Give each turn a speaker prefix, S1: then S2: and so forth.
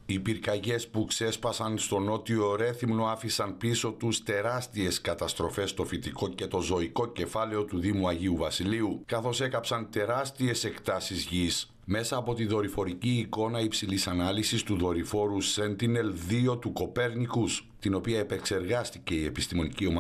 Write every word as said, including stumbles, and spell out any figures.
S1: Οι πυρκαγιές που ξέσπασαν στο νότιο Ρέθυμνο άφησαν πίσω τους τεράστιες καταστροφές στο φυτικό και το ζωικό κεφάλαιο του Δήμου Αγίου Βασιλείου, καθώς έκαψαν τεράστιες εκτάσεις γης. Μέσα από τη δορυφορική εικόνα υψηλής ανάλυσης του δορυφόρου Sentinel δύο του Κοπέρνικους, την οποία επεξεργάστηκε η επιστημονική ομάδα